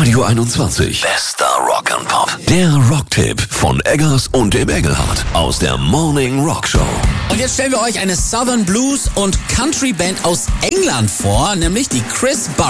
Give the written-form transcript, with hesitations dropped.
Radio 21. Bester Rock and Pop. Der Rocktipp von Eggers und dem Engelhardt aus der Morning Rock Show. Und jetzt stellen wir euch eine Southern Blues und Country Band aus England vor, nämlich die Chris Burrows.